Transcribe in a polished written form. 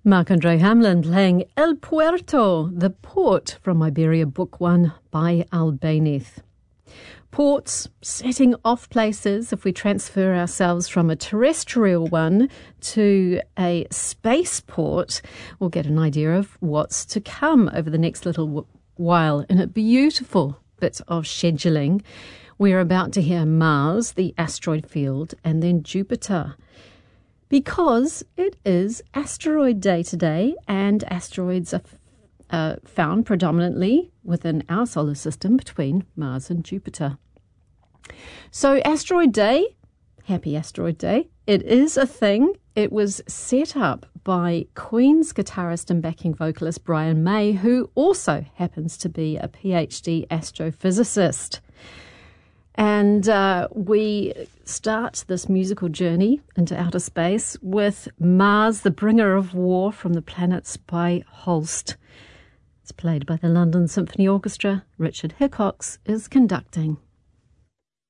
Marc-Andre Hamelin playing El Puerto, the port, from Iberia Book 1 by Albéniz. Ports, setting off places. If we transfer ourselves from a terrestrial one to a spaceport, we'll get an idea of what's to come over the next little while in a beautiful bit of scheduling. We're about to hear Mars, the asteroid field, and then Jupiter. Because it is Asteroid Day today, and asteroids are found predominantly within our solar system between Mars and Jupiter. So Asteroid Day, happy Asteroid Day, it is a thing. It was set up by Queen's guitarist and backing vocalist Brian May, who also happens to be a PhD astrophysicist. And we start this musical journey into outer space with Mars, the Bringer of War from the Planets by Holst. It's played by the London Symphony Orchestra. Richard Hickox is conducting.